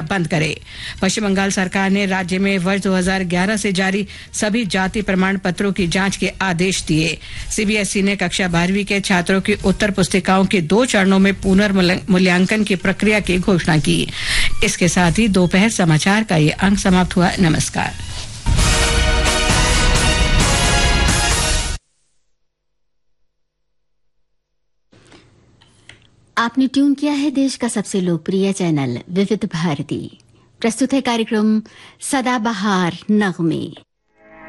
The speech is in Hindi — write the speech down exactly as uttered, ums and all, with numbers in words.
बंद करे। पश्चिम बंगाल सरकार ने राज्य में वर्ष दो हज़ार ग्यारह से जारी सभी जाति प्रमाण पत्रों की जांच के आदेश दिए। सीबीएसई ने कक्षा बारहवीं के छात्रों की उत्तर पुस्तिकाओं के दो चरणों में पुनर्मूल्यांकन की प्रक्रिया की घोषणा की। इसके साथ ही दोपहर समाचार का ये अंक समाप्त हुआ। नमस्कार। आपने ट्यून किया है देश का सबसे लोकप्रिय चैनल विविध भारती। प्रस्तुत है कार्यक्रम सदाबहार नगमे।